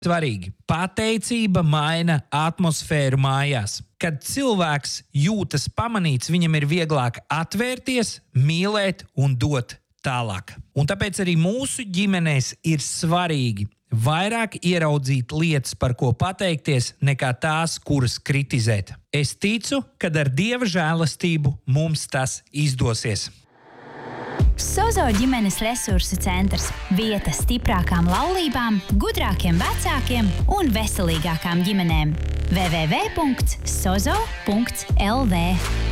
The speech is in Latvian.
Svarīgi. Pateicība maina atmosfēru mājās. Kad cilvēks jūtas pamanīts, viņam ir vieglāk atvērties, mīlēt un dot tālāk. Un tāpēc arī mūsu ģimenēs ir svarīgi vairāk ieraudzīt lietas, par ko pateikties, nekā tās, kuras kritizēt. Es ticu, ka ar Dieva žēlastību mums tas izdosies. Sozo ģimenes resursu centrs – vieta stiprākām laulībām, gudrākiem vecākiem un veselīgākām ģimenēm. www.sozo.lv